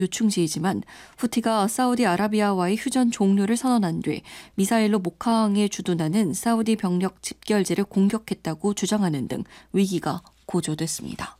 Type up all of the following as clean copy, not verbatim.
요충지이지만 후티가 사우디아라비아와의 휴전 종료를 선언한 뒤 미사일로 목항에 주둔하는 사우디 병력 집결지를 공격했다고 주장하는 등 위기가 고조됐습니다.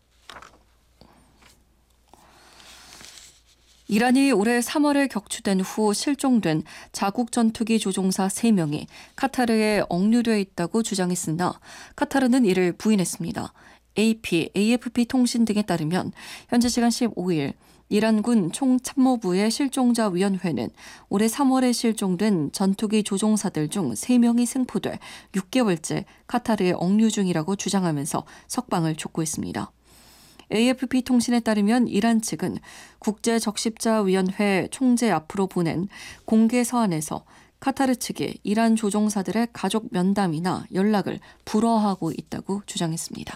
이란이 올해 3월에 격추된 후 실종된 자국 전투기 조종사 3명이 카타르에 억류되어 있다고 주장했으나 카타르는 이를 부인했습니다. AP, AFP 통신 등에 따르면 현지 시간 15일 이란군 총참모부의 실종자위원회는 올해 3월에 실종된 전투기 조종사들 중 3명이 생포돼 6개월째 카타르에 억류 중이라고 주장하면서 석방을 촉구했습니다. AFP 통신에 따르면 이란 측은 국제적십자위원회 총재 앞으로 보낸 공개 서한에서 카타르 측이 이란 조종사들의 가족 면담이나 연락을 불허하고 있다고 주장했습니다.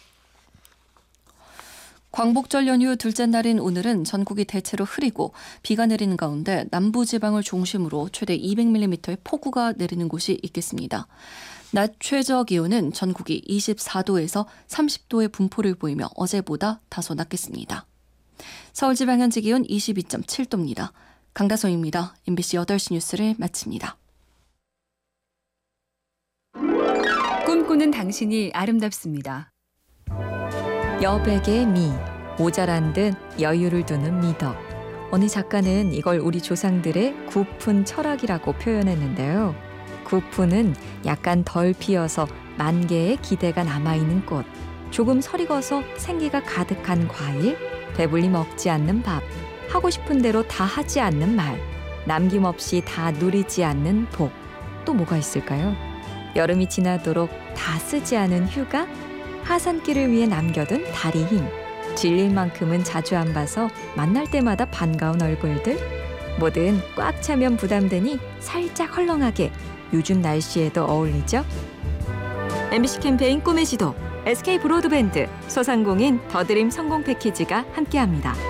광복절 연휴 둘째 날인 오늘은 전국이 대체로 흐리고 비가 내리는 가운데 남부지방을 중심으로 최대 200mm의 폭우가 내리는 곳이 있겠습니다. 낮 최저 기온은 전국이 24도에서 30도의 분포를 보이며 어제보다 다소 낮겠습니다. 서울지방 현재 기온 22.7도입니다. 강다솜입니다. MBC 8시 뉴스를 마칩니다. 꿈꾸는 당신이 아름답습니다. 여백의 미, 모자란 듯 여유를 두는 미덕. 어느 작가는 이걸 우리 조상들의 구푼 철학이라고 표현했는데요. 구푼은 약간 덜 피어서 만개의 기대가 남아있는 꽃, 조금 설익어서 생기가 가득한 과일, 배불리 먹지 않는 밥, 하고 싶은 대로 다 하지 않는 말, 남김없이 다 누리지 않는 복. 또 뭐가 있을까요? 여름이 지나도록 다 쓰지 않은 휴가, 하산길을 위해 남겨둔 다리 힘, 질릴 만큼은 자주 안 봐서 만날 때마다 반가운 얼굴들, 뭐든 꽉 차면 부담되니 살짝 헐렁하게 요즘 날씨에도 어울리죠? MBC 캠페인 꿈의 지도, SK 브로드밴드, 소상공인 더드림 성공 패키지가 함께합니다.